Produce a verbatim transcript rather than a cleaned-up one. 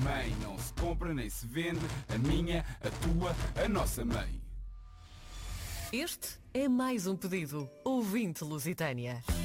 mãe. Não se compra nem se vende, a minha, a tua, a nossa mãe. Este é mais um pedido ouvinte Lusitânia.